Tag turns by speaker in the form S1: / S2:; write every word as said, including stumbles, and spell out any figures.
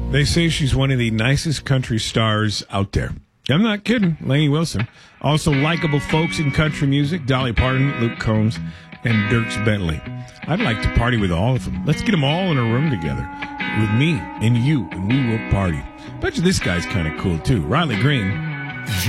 S1: They say she's one of the nicest country stars out there. I'm not kidding. Lainey Wilson. Also likable folks in country music. Dolly Parton, Luke Combs, and Dierks Bentley. I'd like to party with all of them. Let's get them all in a room together with me and you, and we will party. Bet you this guy's kind of cool, too. Riley Green.